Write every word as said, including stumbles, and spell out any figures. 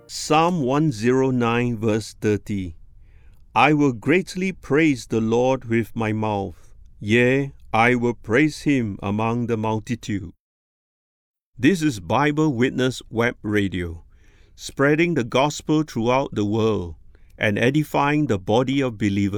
Psalm one oh nine verse thirty. I will greatly praise the Lord with my mouth. Yea, I will praise him among the multitude. This is Bible Witness Web Radio, spreading the gospel throughout the world and edifying the body of believers.